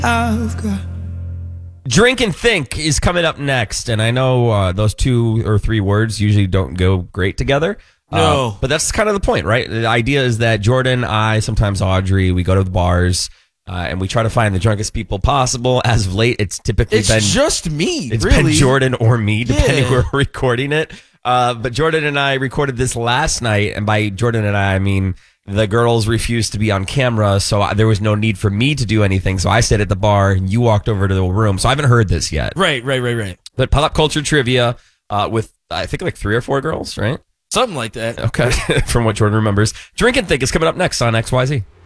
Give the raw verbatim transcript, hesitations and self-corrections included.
I've got. Drink and Think is coming up next, and I know uh, those two or three words usually don't go great together. No. Uh, but that's kind of the point, right? The idea is that Jordan, I, sometimes Audrey, we go to the bars, uh, and we try to find the drunkest people possible. As of late, it's typically It's been... just me, It's really. been Jordan or me, depending Yeah. where we're recording it. Uh, but Jordan and I recorded this last night, and by Jordan and I, I mean... the girls refused to be on camera, so I, there was no need for me to do anything. So I stayed at the bar, and you walked over to the room. So I haven't heard this yet. Right, right, right, right. But pop culture trivia uh, with, I think, like three or four girls, right? Something like that. Okay, from what Jordan remembers. Drink and Think is coming up next on X Y Z.